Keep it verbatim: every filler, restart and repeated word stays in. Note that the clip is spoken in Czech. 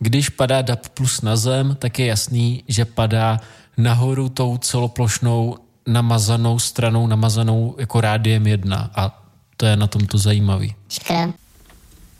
když padá D A B plus na zem, tak je jasný, že padá nahoru tou celoplošnou namazanou stranou, namazanou jako rádiem jedna a to je na tom to zajímavý. Škoda.